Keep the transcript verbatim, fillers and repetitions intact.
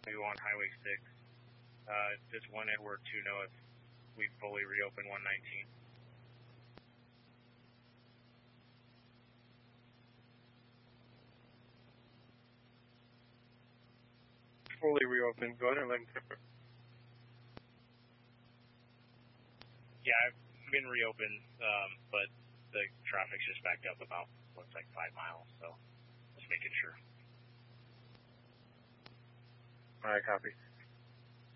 on Highway six. Uh, just one Edward to know if we fully reopened one nineteen. Fully reopened. Go ahead and let him through. Yeah, I've been reopened, um, but the traffic's just backed up about, looks like five miles, so just making sure. All right, copy.